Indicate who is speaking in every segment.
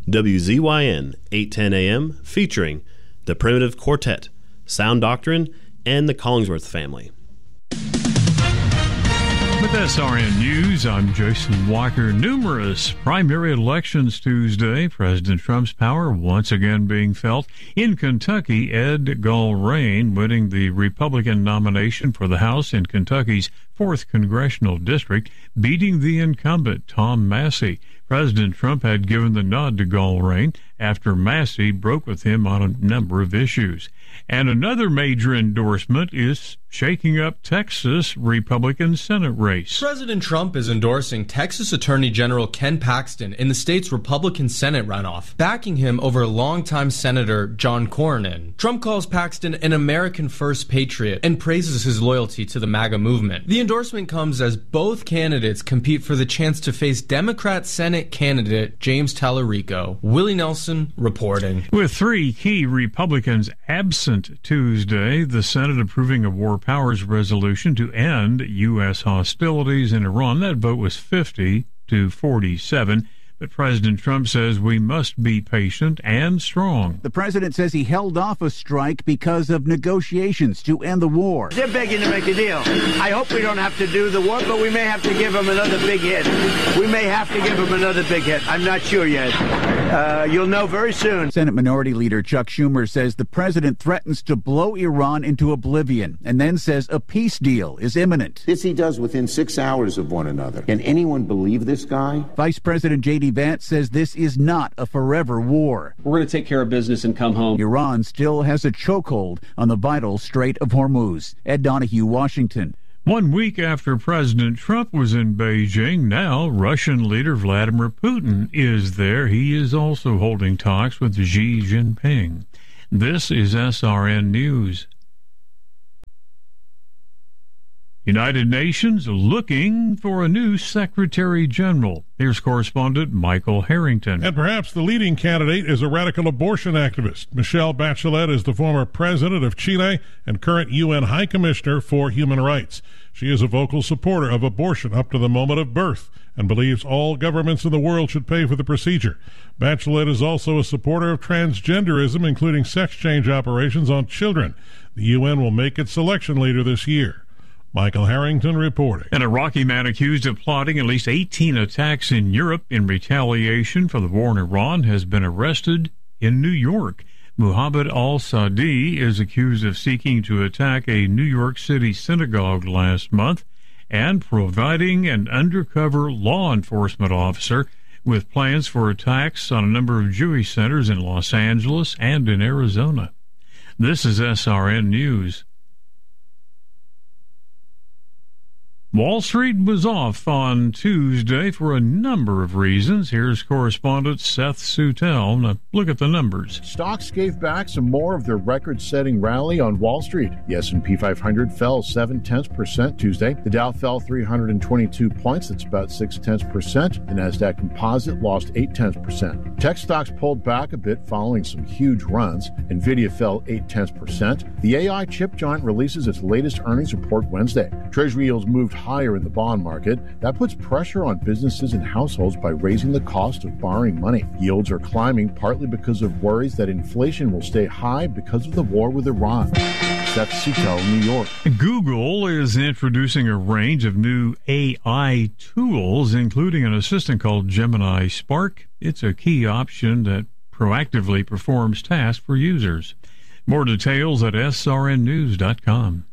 Speaker 1: WZYN 810 AM featuring the Primitive Quartet, Sound Doctrine, and the Collingsworth family.
Speaker 2: With SRN News, I'm Jason Walker. Numerous primary elections Tuesday. President Trump's power once again being felt. In Kentucky, Ed Gulrain winning the Republican nomination for the House in Kentucky's 4th Congressional District, beating the incumbent Tom Massie. President Trump had given the nod to Gulrain after Massie broke with him on a number of issues. And another major endorsement is shaking up Texas Republican Senate race.
Speaker 3: President Trump is endorsing Texas Attorney General Ken Paxton in the state's Republican Senate runoff, backing him over longtime Senator John Cornyn. Trump calls Paxton an American First patriot and praises his loyalty to the MAGA movement. The endorsement comes as both candidates compete for the chance to face Democrat Senate candidate James Tallarico. Willie Nelson reporting.
Speaker 2: With 3 key Republicans absent Tuesday, the Senate approving a war powers resolution to end U.S. hostilities in Iran. That vote was 50 to 47. But President Trump says we must be patient and strong.
Speaker 4: The president says he held off a strike because of negotiations to end the war.
Speaker 5: They're begging to make a deal. I hope we don't have to do the war, but we may have to give them another big hit. We may have to give them another big hit. I'm not sure yet. You'll know very soon.
Speaker 4: Senate Minority Leader Chuck Schumer says the president threatens to blow Iran into oblivion and then says a peace deal is imminent.
Speaker 6: This he does within 6 hours of one another. Can anyone believe this guy?
Speaker 4: Vice President J.D. Vance says this is not a forever war.
Speaker 7: We're going to take care of business and come home.
Speaker 4: Iran still has a chokehold on the vital Strait of Hormuz. Ed Donahue, Washington.
Speaker 2: 1 week after President Trump was in Beijing, now Russian leader Vladimir Putin is there. He is also holding talks with Xi Jinping. This is SRN News. United Nations looking for a new Secretary General. Here's correspondent Michael Harrington.
Speaker 8: And perhaps the leading candidate is a radical abortion activist. Michelle Bachelet is the former president of Chile and current UN High Commissioner for Human Rights. She is a vocal supporter of abortion up to the moment of birth and believes all governments in the world should pay for the procedure. Bachelet is also a supporter of transgenderism, including sex change operations on children. The UN will make its selection later this year. Michael Harrington reporting.
Speaker 2: An Iraqi man accused of plotting at least 18 attacks in Europe in retaliation for the war in Iran has been arrested in New York. Muhammad al-Sadi is accused of seeking to attack a New York City synagogue last month and providing an undercover law enforcement officer with plans for attacks on a number of Jewish centers in Los Angeles and in Arizona. This is SRN News. Wall Street was off on Tuesday for a number of reasons. Here's correspondent Seth Sutel. Now, look at the numbers.
Speaker 9: Stocks gave back some more of their record-setting rally on Wall Street. The S&P 500 fell 0.7% Tuesday. The Dow fell 322 points. That's about 0.6%. The Nasdaq Composite lost 0.8%. Tech stocks pulled back a bit following some huge runs. Nvidia fell 0.8%. The AI chip giant releases its latest earnings report Wednesday. Treasury yields moved higher in the bond market. That puts pressure on businesses and households by raising the cost of borrowing money. Yields are climbing partly because of worries that inflation will stay high because of the war with Iran. Seth Sutel, New York.
Speaker 2: Google is introducing a range of new AI tools, including an assistant called Gemini Spark. It's a key option that proactively performs tasks for users. More details at srnnews.com.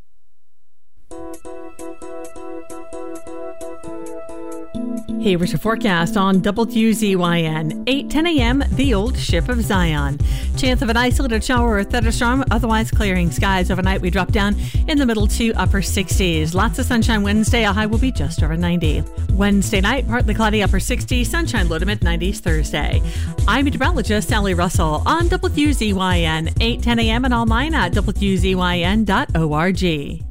Speaker 10: Hey, what's your forecast on WZYN? 8:10 a.m., the old ship of Zion. Chance of an isolated shower or thunderstorm, otherwise clearing skies overnight. We drop down in the middle to upper 60s. Lots of sunshine Wednesday. A high will be just over 90. Wednesday night, partly cloudy, upper 60s. Sunshine low to mid-90s Thursday. I'm meteorologist Sally Russell on WZYN. 8:10 a.m. and online at WZYN.org.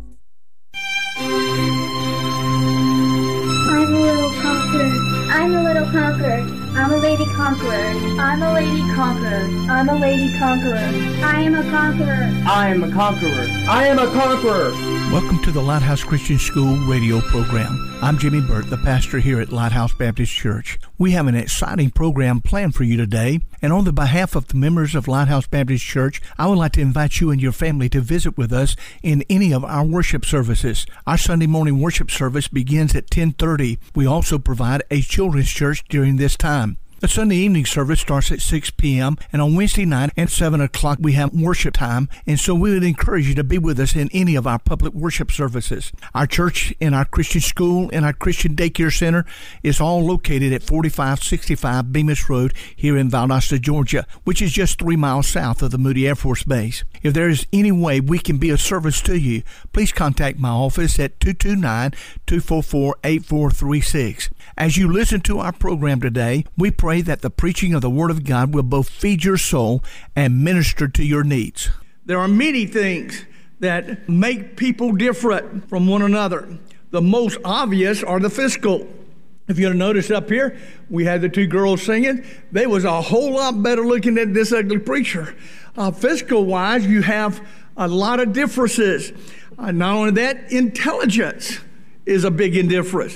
Speaker 11: I'm a little conqueror. I'm a lady conqueror. I'm a lady conqueror. I'm a lady conqueror. I am a conqueror.
Speaker 12: I am a conqueror. I am a conqueror.
Speaker 13: Welcome to the Lighthouse Christian School radio program. I'm Jimmy Burt, the pastor here at Lighthouse Baptist Church. We have an exciting program planned for you today, and on the behalf of the members of Lighthouse Baptist Church, I would like to invite you and your family to visit with us in any of our worship services. Our Sunday morning worship service begins at 10:30. We also provide a children's church during this time. The Sunday evening service starts at 6 p.m. and on Wednesday night at 7 o'clock we have worship time, and so we would encourage you to be with us in any of our public worship services. Our church and our Christian school and our Christian daycare center is all located at 4565 Bemis Road here in Valdosta, Georgia, which is just 3 miles south of the Moody Air Force Base. If there is any way we can be of service to you, please contact my office at 229-244-8436. As you listen to our program today, we pray that the preaching of the Word of God will both feed your soul and minister to your needs.
Speaker 14: There are many things that make people different from one another. The most obvious are the physical. If you'll notice up here, we had the two girls singing. They was a whole lot better looking than this ugly preacher. Physical-wise, you have a lot of differences. Not only that, intelligence is a big difference.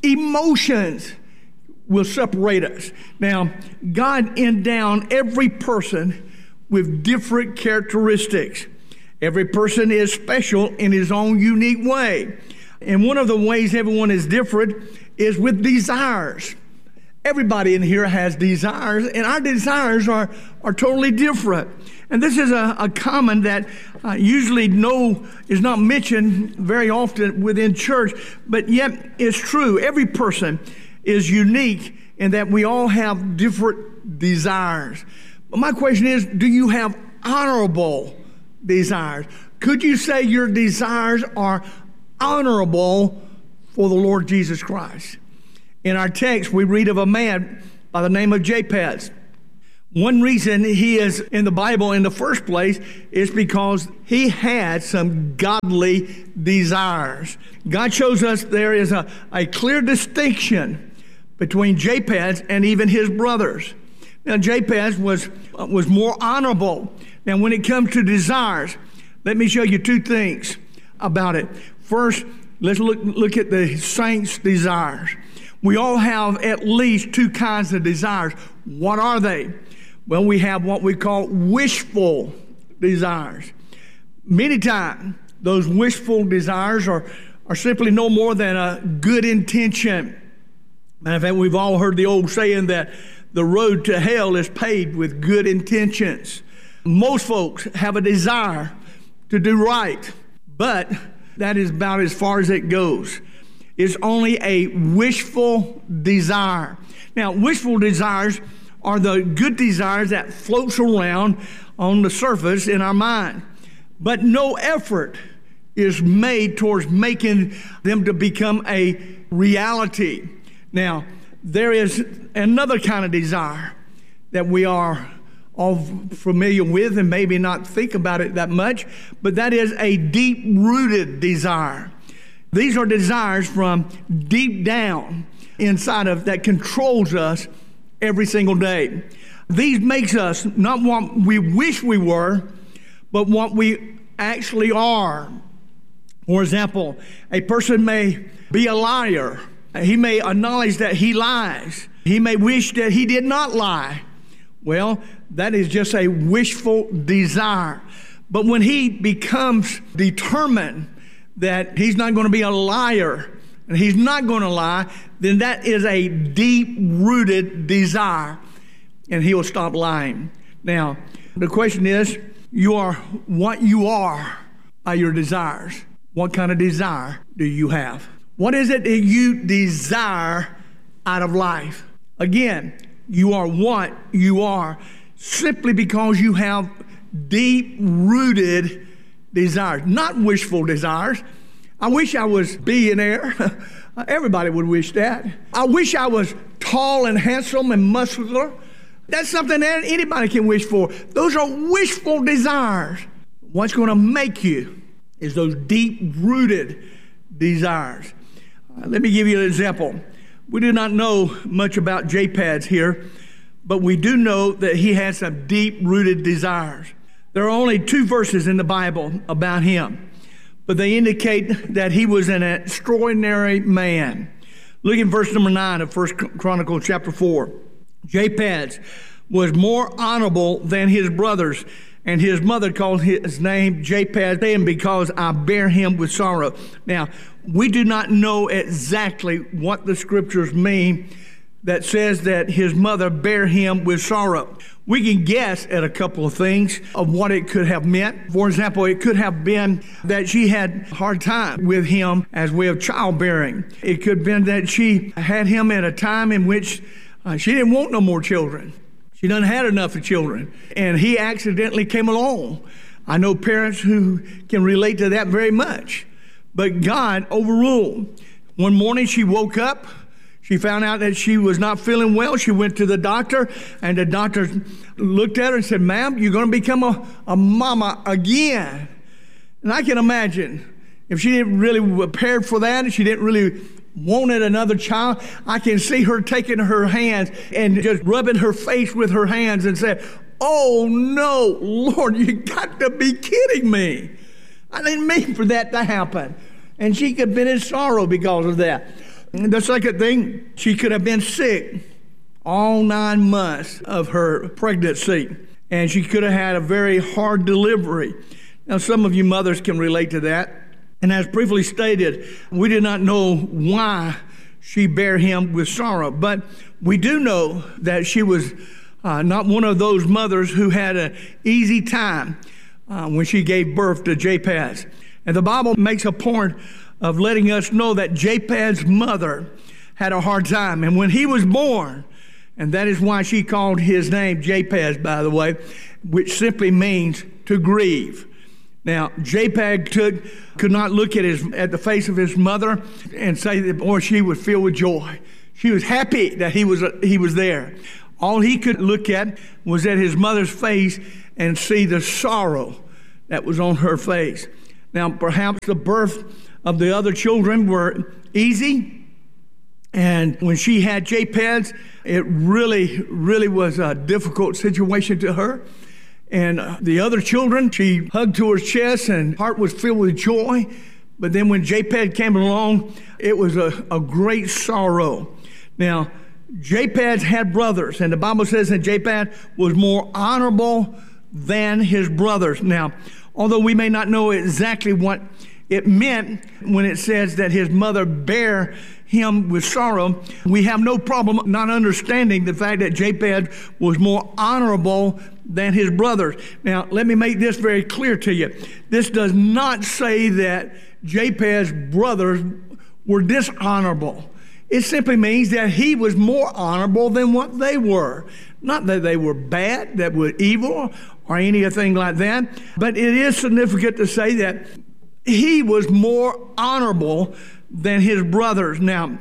Speaker 14: Emotions will separate us. Now, God endowed every person with different characteristics. Every person is special in his own unique way. And one of the ways everyone is different is with desires. Everybody in here has desires, and our desires are totally different. And this is a common that usually is not mentioned very often within church, but yet it's true. Every person is unique in that we all have different desires. But my question is, do you have honorable desires? Could you say your desires are honorable for the Lord Jesus Christ? In our text, we read of a man by the name of Jabez. One reason he is in the Bible in the first place is because he had some godly desires. God shows us there is a clear distinction between Jabez and even his brothers. Now, Jabez was more honorable. Now, when it comes to desires, let me show you two things about it. First, let's look at the saints' desires. We all have at least two kinds of desires. What are they? Well, we have what we call wishful desires. Many times, those wishful desires are simply no more than a good intention. Matter of fact, we've all heard the old saying that the road to hell is paved with good intentions. Most folks have a desire to do right, but that is about as far as it goes. It's only a wishful desire. Now, wishful desires are the good desires that floats around on the surface in our mind, but no effort is made towards making them to become a reality. Now, there is another kind of desire that we are all familiar with and maybe not think about it that much, but that is a deep-rooted desire. These are desires from deep down inside of that controls us every single day. These makes us not what we wish we were, but what we actually are. For example, a person may be a liar. He may acknowledge that he lies. He may wish that he did not lie. Well, that is just a wishful desire. But when he becomes determined that he's not going to be a liar and he's not going to lie, then that is a deep-rooted desire, and he will stop lying. Now, the question is, you are what you are by your desires. What kind of desire do you have? What is it that you desire out of life? Again, you are what you are simply because you have deep-rooted desires, not wishful desires. I wish I was billionaire. Everybody would wish that. I wish I was tall and handsome and muscular. That's something that anybody can wish for. Those are wishful desires. What's going to make you is those deep-rooted desires. Let me give you an example. We do not know much about Jabez here, but we do know that he had some deep-rooted desires. There are only 2 verses in the Bible about him, but they indicate that he was an extraordinary man. Look at verse number 9 of 1 Chronicles chapter 4. Jabez was more honorable than his brothers, and his mother called his name Jabez, because I bear him with sorrow. Now, we do not know exactly what the scriptures mean that says that his mother bare him with sorrow. We can guess at a couple of things of what it could have meant. For example, it could have been that she had a hard time with him as way of childbearing. It could have been that she had him at a time in which she didn't want no more children. She done had enough of children, and he accidentally came along. I know parents who can relate to that very much. But God overruled. One morning she woke up. She found out that she was not feeling well. She went to the doctor, and the doctor looked at her and said, "Ma'am, you're going to become a mama again." And I can imagine if she didn't really prepare for that, and she didn't really wanted another child, I can see her taking her hands and just rubbing her face with her hands and saying, "Oh no, Lord, you got to be kidding me. I didn't mean for that to happen." And she could have been in sorrow because of that. And the second thing, she could have been sick all 9 months of her pregnancy, and she could have had a very hard delivery. Now, some of you mothers can relate to that. And as briefly stated, we do not know why she bare him with sorrow, but we do know that she was not one of those mothers who had an easy time when she gave birth to Jabez. And the Bible makes a point of letting us know that Jabez's mother had a hard time. And when he was born, and that is why she called his name Jabez, by the way, which simply means to grieve. Now, Jabez could not look at the face of his mother and say that, boy, she was filled with joy. She was happy that he was there. All he could look at was at his mother's face and see the sorrow that was on her face. Now, perhaps the birth of the other children were easy, and when she had Jabez, it really, really was a difficult situation to her. And the other children, she hugged to her chest and heart was filled with joy. But then when Jabez came along, it was a great sorrow. Now, Jabez had brothers, and the Bible says that Jabez was more honorable than his brothers. Now, although we may not know exactly what it meant when it says that his mother bare him with sorrow, we have no problem not understanding the fact that Jabez was more honorable than his brothers. Now, let me make this very clear to you. This does not say that Jabez's brothers were dishonorable. It simply means that he was more honorable than what they were. Not that they were bad, that were evil, or anything like that, but it is significant to say that he was more honorable than his brothers. Now,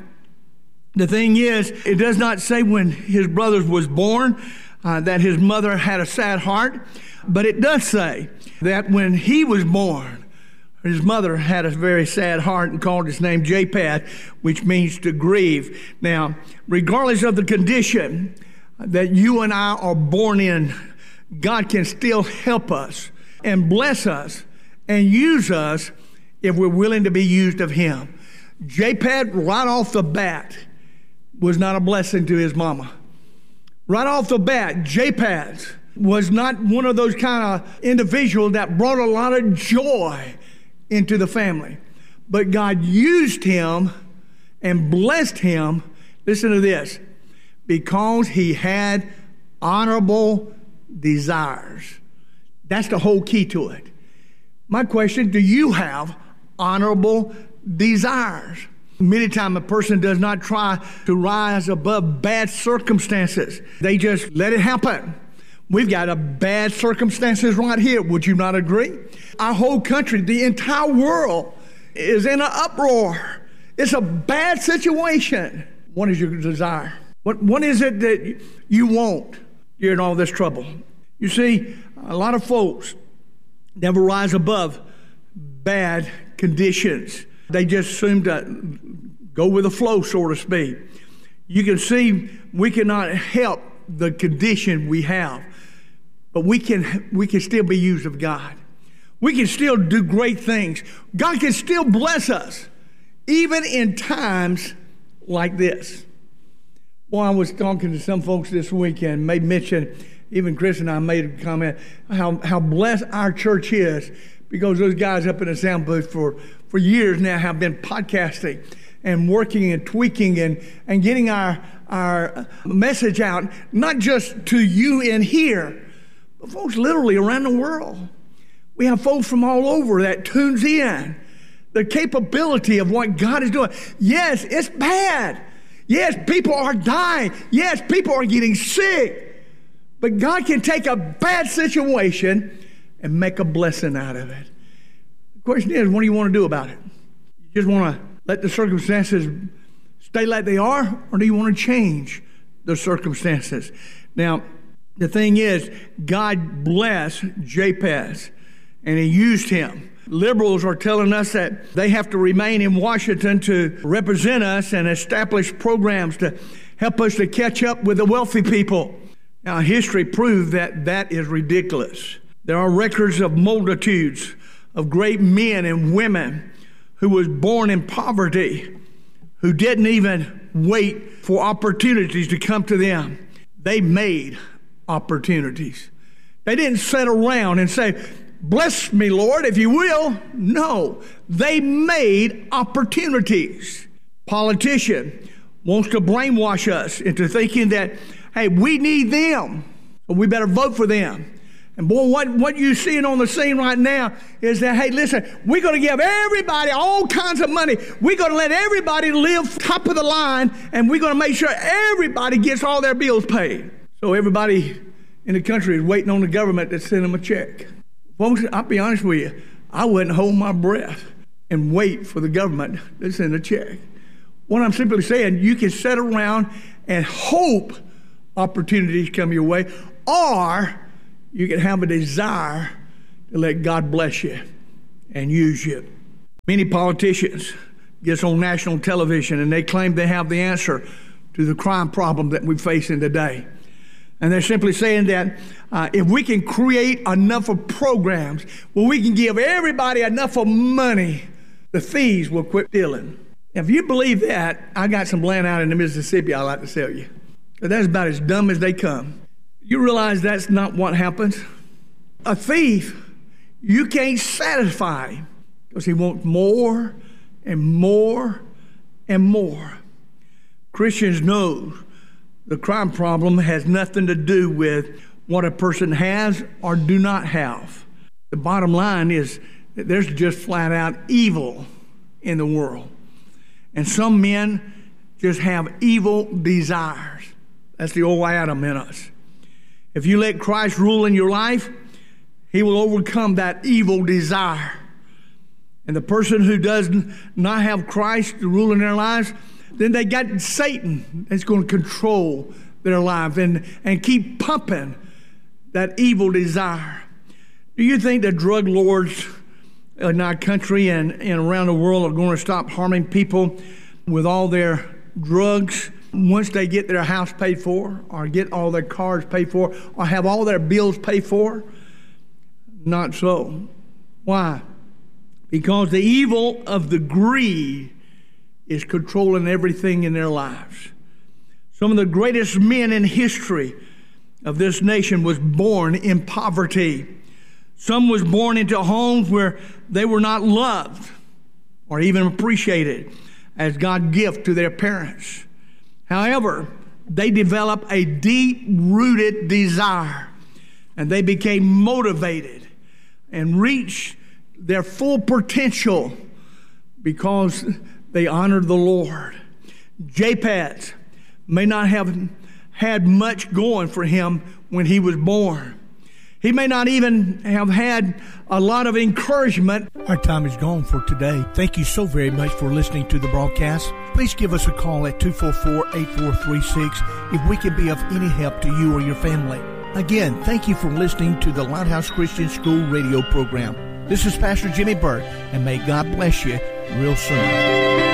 Speaker 14: the thing is, it does not say when his brothers was born that his mother had a sad heart, but it does say that when he was born, his mother had a very sad heart and called his name Jabez, which means to grieve. Now, regardless of the condition that you and I are born in, God can still help us and bless us and use us if we're willing to be used of him. Jabez, right off the bat, was not a blessing to his mama. Right off the bat, Jabez was not one of those kind of individuals that brought a lot of joy into the family. But God used him and blessed him, listen to this, because he had honorable desires. That's the whole key to it. My question, do you have honorable desires? Many times a person does not try to rise above bad circumstances. They just let it happen. We've got a bad circumstances right here. Would you not agree? Our whole country, the entire world is in an uproar. It's a bad situation. What is your desire? What is it that you want during all this trouble? You see, a lot of folks never rise above bad conditions. They just seem to go with the flow, so to speak. You can see we cannot help the condition we have, but we can still be used of God. We can still do great things. God can still bless us, even in times like this. Well, I was talking to some folks this weekend, made mention, even Chris and I made a comment, how blessed our church is, because those guys up in the sound booth for years now have been podcasting and working and tweaking and getting our message out, not just to you in here, but folks literally around the world. We have folks from all over that tunes in. The capability of what God is doing. Yes, it's bad. Yes, people are dying. Yes, people are getting sick. But God can take a bad situation and make a blessing out of it. The question is, what do you want to do about it? You just want to let the circumstances stay like they are, or do you want to change the circumstances? Now, the thing is, God blessed Jabez, and he used him. Liberals are telling us that they have to remain in Washington to represent us and establish programs to help us to catch up with the wealthy people. Now, history proves that that is ridiculous. There are records of multitudes of great men and women who was born in poverty, who didn't even wait for opportunities to come to them. They made opportunities. They didn't sit around and say, "Bless me, Lord, if you will." No, they made opportunities. Politician wants to brainwash us into thinking that, hey, we need them, so we better vote for them. And boy, what you're seeing on the scene right now is that, hey, listen, we're going to give everybody all kinds of money. We're going to let everybody live top of the line, and we're going to make sure everybody gets all their bills paid. So everybody in the country is waiting on the government to send them a check. Folks, I'll be honest with you, I wouldn't hold my breath and wait for the government to send a check. What I'm simply saying, you can sit around and hope opportunities come your way, or you can have a desire to let God bless you and use you. Many politicians get on national television and they claim they have the answer to the crime problem that we're facing today. And they're simply saying that if we can create enough of programs where we can give everybody enough of money, the thieves will quit stealing. If you believe that, I got some land out in the Mississippi I'd like to sell you. But that's about as dumb as they come. You realize that's not what happens? A thief, you can't satisfy him because he wants more and more and more. Christians know the crime problem has nothing to do with what a person has or do not have. The bottom line is that there's just flat out evil in the world. And some men just have evil desires. That's the old Adam in us. If you let Christ rule in your life, he will overcome that evil desire. And the person who does not have Christ to rule in their lives, then they got Satan that's going to control their life and keep pumping that evil desire. Do you think the drug lords in our country and around the world are going to stop harming people with all their drugs once they get their house paid for, or get all their cars paid for, or have all their bills paid for? Not so. Why? Because the evil of the greed is controlling everything in their lives. Some of the greatest men in history of this nation was born in poverty. Some was born into homes where they were not loved or even appreciated as God's gift to their parents. However, they developed a deep-rooted desire, and they became motivated and reached their full potential because they honored the Lord. Jabez may not have had much going for him when he was born. He may not even have had a lot of encouragement.
Speaker 13: Our time is gone for today. Thank you so very much for listening to the broadcast. Please give us a call at 244-8436 if we can be of any help to you or your family. Again, thank you for listening to the Lighthouse Christian School radio program. This is Pastor Jimmy Burt, and may God bless you real soon.